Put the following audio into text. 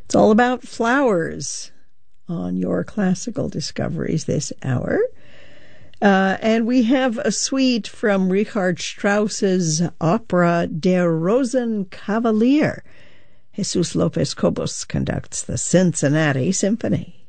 It's all about flowers on your classical discoveries this hour. And we have a suite from Richard Strauss's opera Der Rosenkavalier. Jesus Lopez Cobos conducts the Cincinnati Symphony.